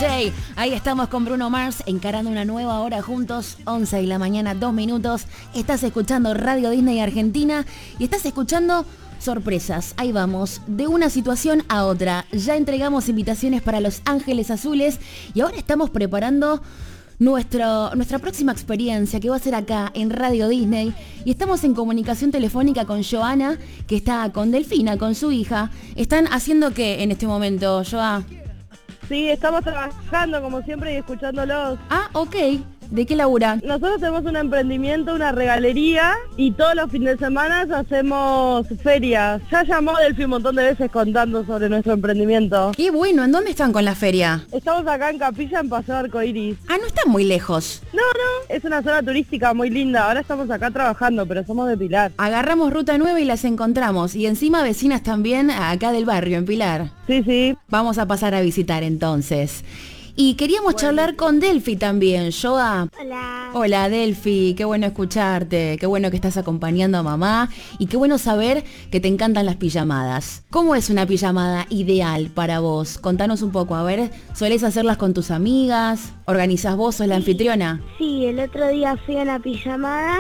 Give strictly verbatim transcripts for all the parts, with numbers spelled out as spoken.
J. Ahí estamos con Bruno Mars encarando una nueva hora juntos, once de la mañana, dos minutos. Estás escuchando Radio Disney Argentina y estás escuchando sorpresas. Ahí vamos, de una situación a otra. Ya entregamos invitaciones para Los Ángeles Azules y ahora estamos preparando Nuestro, nuestra próxima experiencia, que va a ser acá en Radio Disney, y estamos en comunicación telefónica con Joana, que está con Delfina, con su hija. ¿Están haciendo qué en este momento, Joa? Sí, estamos trabajando como siempre y escuchándolos. Ah, ok. ¿De qué labura? Nosotros tenemos un emprendimiento, una regalería, y todos los fines de semana hacemos ferias. Ya llamó Delphi un montón de veces contando sobre nuestro emprendimiento. Qué bueno, ¿en dónde están con la feria? Estamos acá en Capilla, en Paseo Arcoiris. Ah, no están muy lejos. No, no, es una zona turística muy linda. Ahora estamos acá trabajando, pero somos de Pilar. Agarramos Ruta nueve y las encontramos. Y encima vecinas también acá del barrio, en Pilar. Sí, sí. Vamos a pasar a visitar entonces. Y queríamos bueno. charlar con Delphi también, Joa. Hola. Hola, Delphi, qué bueno escucharte, qué bueno que estás acompañando a mamá y qué bueno saber que te encantan las pijamadas. ¿Cómo es una pijamada ideal para vos? Contanos un poco, a ver, ¿solés hacerlas con tus amigas? ¿Organizás vos, sos la sí. anfitriona? Sí, el otro día fui a una pijamada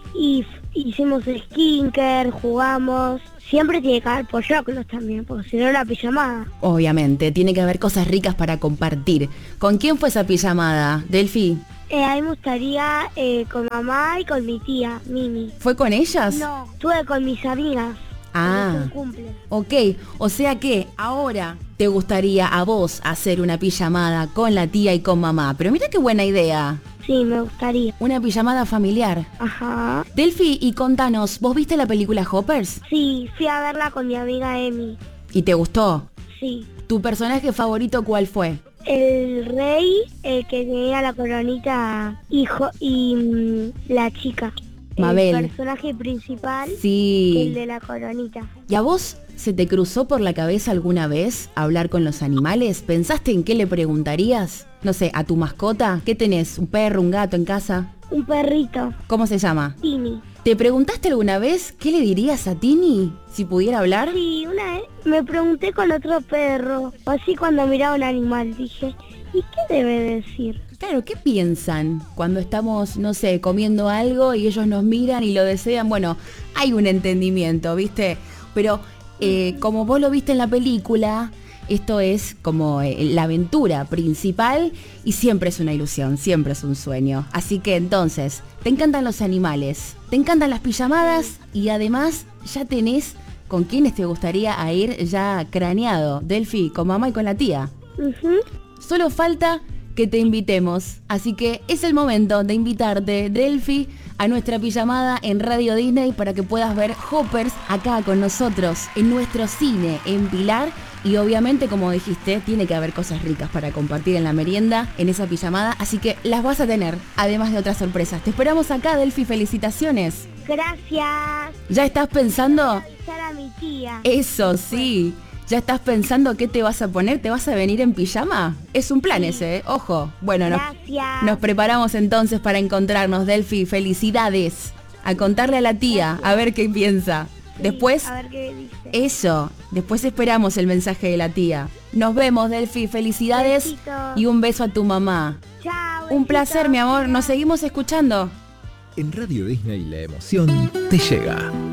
y hicimos skincare, jugamos. Siempre tiene que haber polloclos también, porque si no la pijamada. Obviamente, tiene que haber cosas ricas para compartir. ¿Con quién fue esa pijamada, Delphi? Eh, a mí me gustaría eh, con mamá y con mi tía, Mimi. ¿Fue con ellas? No, estuve con mis amigas. Ah, cumple. Ok, o sea que ahora te gustaría a vos hacer una pijamada con la tía y con mamá. Pero mira qué buena idea. Sí, me gustaría. Una pijamada familiar. Ajá. Delphi, y contanos, ¿vos viste la película Hoppers? Sí, fui a verla con mi amiga Emi. ¿Y te gustó? Sí. ¿Tu personaje favorito cuál fue? El rey, el que tenía la coronita, hijo y mmm, la chica. Mabel. El personaje principal, sí. El de la coronita. ¿Y a vos se te cruzó por la cabeza alguna vez hablar con los animales? ¿Pensaste en qué le preguntarías? No sé, a tu mascota. ¿Qué tenés? ¿Un perro, un gato en casa? Un perrito. ¿Cómo se llama? Tini. ¿Te preguntaste alguna vez qué le dirías a Tini si pudiera hablar? Sí, una vez me pregunté con otro perro, así cuando miraba un animal, dije, ¿y qué debe decir? Claro, ¿qué piensan cuando estamos, no sé, comiendo algo y ellos nos miran y lo desean? Bueno, hay un entendimiento, ¿viste? Pero eh, como vos lo viste en la película, esto es como eh, la aventura principal y siempre es una ilusión, siempre es un sueño. Así que entonces, te encantan los animales, te encantan las pijamadas y además ya tenés con quiénes te gustaría ir ya craneado, Delphi, con mamá y con la tía. Uh-huh. Solo falta que te invitemos, así que es el momento de invitarte, Delphi, a nuestra pijamada en Radio Disney para que puedas ver Hoppers acá con nosotros en nuestro cine en Pilar. Y obviamente, como dijiste, tiene que haber cosas ricas para compartir en la merienda, en esa pijamada, así que las vas a tener, además de otras sorpresas. Te esperamos acá, Delphi, felicitaciones. Gracias. ¿Ya estás pensando? Avisar a mi tía. Eso, sí. ¿Ya estás pensando qué te vas a poner? ¿Te vas a venir en pijama? Es un plan sí. ese, ¿eh? Ojo. Bueno, nos, nos preparamos entonces para encontrarnos, Delphi. Felicidades. A contarle a la tía, Gracias. A ver qué piensa. Sí, después, a ver qué dice. Eso, después esperamos el mensaje de la tía. Nos vemos, Delphi. Felicidades. Besito. Y un beso a tu mamá. Chao. Un placer, mi amor. Nos seguimos escuchando. En Radio Disney la emoción te llega.